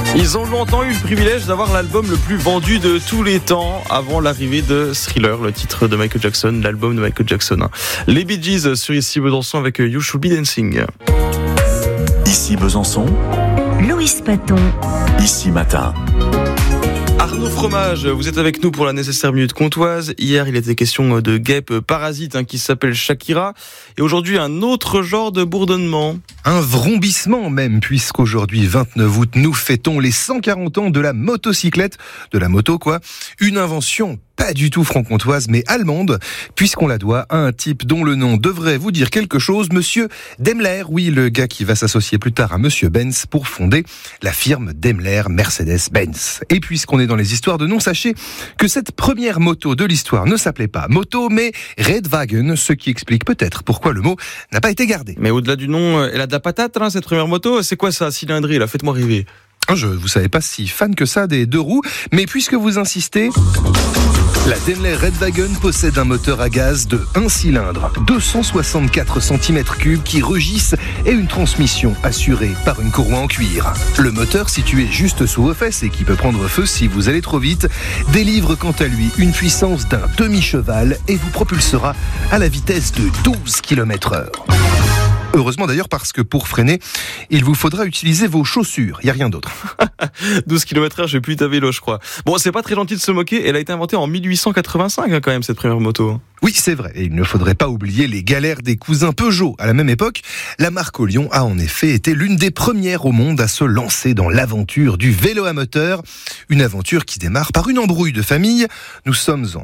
Ils ont longtemps eu le privilège d'avoir l'album le plus vendu de tous les temps avant l'arrivée de Thriller, le titre de Michael Jackson, l'album de Michael Jackson. Les Bee Gees sur Ici Besançon avec You Should Be Dancing. Ici Besançon, Louis Paton. Ici Matin. Arnaud Fromage, vous êtes avec nous pour la nécessaire minute comtoise. Hier, il était question de guêpe parasite qui s'appelle Shakira. Et aujourd'hui, un autre genre de bourdonnement. Un vrombissement même, puisqu'aujourd'hui, 29 août, nous fêtons les 140 ans de la motocyclette, de la moto quoi. Une invention pas du tout franc-comtoise, mais allemande, puisqu'on la doit à un type dont le nom devrait vous dire quelque chose, Monsieur Daimler. Oui, le gars qui va s'associer plus tard à Monsieur Benz pour fonder la firme Daimler Mercedes-Benz. Et puisqu'on est dans les histoires de nom, sachez que cette première moto de l'histoire ne s'appelait pas moto, mais Redwagen, ce qui explique peut-être pourquoi le mot n'a pas été gardé. Mais au-delà du nom, elle a de la patate, cette première moto. C'est quoi ça, cylindrée là? Faites-moi rêver. Vous savez pas si fan que ça des deux roues, mais puisque vous insistez, la Daimler Redwagen possède un moteur à gaz de 1 cylindre, 264 cm3 qui rugissent et une transmission assurée par une courroie en cuir. Le moteur, situé juste sous vos fesses et qui peut prendre feu si vous allez trop vite, délivre quant à lui une puissance d'un demi-cheval et vous propulsera à la vitesse de 12 km/h. Heureusement d'ailleurs parce que pour freiner, il vous faudra utiliser vos chaussures, il n'y a rien d'autre. 12 km/h, je vais plus ta vélo, je crois. Bon, c'est pas très gentil de se moquer, elle a été inventée en 1885 quand même, cette première moto. Oui, c'est vrai, et il ne faudrait pas oublier les galères des cousins Peugeot. À la même époque, la marque au Lyon a en effet été l'une des premières au monde à se lancer dans l'aventure du vélo à moteur. Une aventure qui démarre par une embrouille de famille. Nous sommes en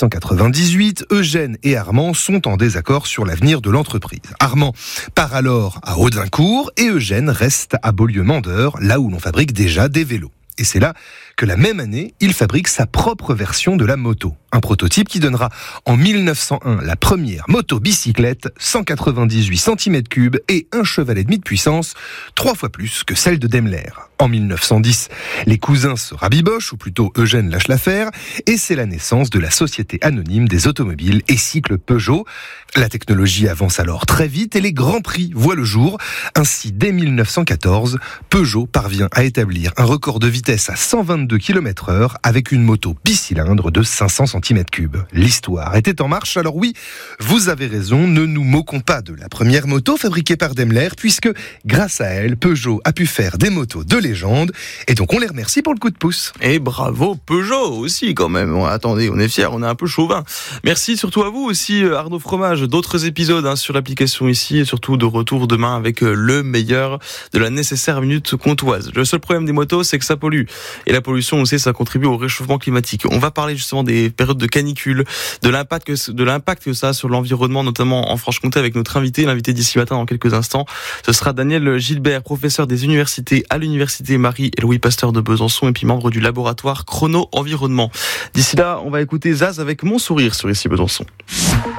1898, Eugène et Armand sont en désaccord sur l'avenir de l'entreprise. Armand part alors à Audincourt et Eugène reste à Beaulieu-Mandeur, là où l'on fabrique déjà des vélos. Et c'est là que la même année, il fabrique sa propre version de la moto. Un prototype qui donnera en 1901 la première moto-bicyclette, 198 cm3 et 1,5 cheval de puissance, 3 fois plus que celle de Daimler. En 1910, les cousins se rabibochent, ou plutôt Eugène lâche l'affaire, et c'est la naissance de la Société anonyme des automobiles et cycles Peugeot. La technologie avance alors très vite et les grands prix voient le jour. Ainsi, dès 1914, Peugeot parvient à établir un record de vitesse à 122 km/h avec une moto bicylindre de 500 cm3. L'histoire était en marche, alors oui, vous avez raison, ne nous moquons pas de la première moto fabriquée par Daimler, puisque grâce à elle, Peugeot a pu faire des motos de légende, et donc on les remercie pour le coup de pouce. Et bravo Peugeot aussi quand même. Attendez, on est fiers, on est un peu chauvin. Merci surtout à vous aussi Arnaud Fromage. D'autres épisodes sur l'application ici, et surtout de retour demain avec le meilleur de la nécessaire minute comtoise. Le seul problème des motos, c'est que ça pollue. Et la pollution aussi, ça contribue au réchauffement climatique. On va parler justement des périodes de canicule, de l'impact que ça a sur l'environnement, notamment en Franche-Comté, avec notre l'invité d'ici matin dans quelques instants. Ce sera Daniel Gilbert, professeur des universités à l'université Marie et Louis Pasteur de Besançon, et puis membre du laboratoire Chrono Environnement. D'ici là, on va écouter Zaz avec Mon Sourire sur Ici Besançon.